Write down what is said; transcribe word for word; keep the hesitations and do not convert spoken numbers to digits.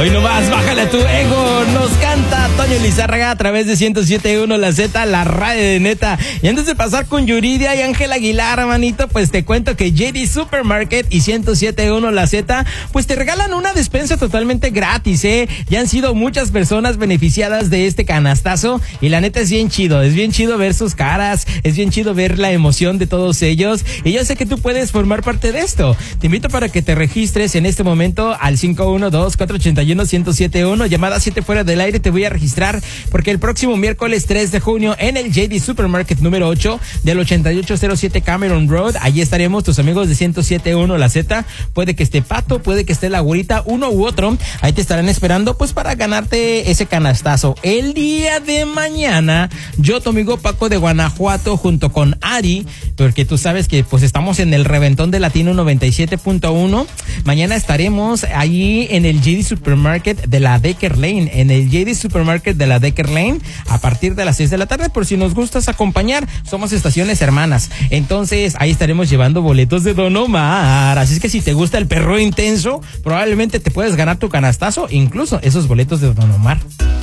Hoy nomás, bájale a tu ego. Nos canta Toño Lizárraga a través de ciento siete punto uno La Z, la radio de neta. Y antes de pasar con Yuridia y Ángel Aguilar, manito, pues te cuento que J D Supermarket y ciento siete punto uno La Z, pues te regalan una despensa totalmente gratis, ¿eh? Ya han sido muchas personas beneficiadas de este canastazo y la neta es bien chido. Es bien chido ver sus caras, es bien chido ver la emoción de todos ellos. Y yo sé que tú puedes formar parte de esto. Te invito para que te registres en este momento al cinco uno dos, cuatro ocho uno, uno cero siete uno, llamada siete fuera del aire. Te voy a registrar porque el próximo miércoles tres de junio en el J D Supermarket número ocho del ochenta y ocho cero siete Cameron Road, allí estaremos tus amigos de ciento siete punto uno La Z. Puede que esté Pato, puede que esté la güerita, uno u otro. Ahí te estarán esperando pues para ganarte ese canastazo. El día de mañana, yo, tu amigo Paco de Guanajuato, junto con Ari, porque tú sabes que pues estamos en el reventón de Latino noventa y siete punto uno. Mañana estaremos allí en el J D Supermarket de la Decker Lane, en el J D Supermarket de la Decker Lane, a partir de las seis de la tarde, por si nos gustas acompañar. Somos estaciones hermanas. Entonces, ahí estaremos llevando boletos de Don Omar. Así es que si te gusta el perro intenso, probablemente te puedes ganar tu canastazo, incluso esos boletos de Don Omar.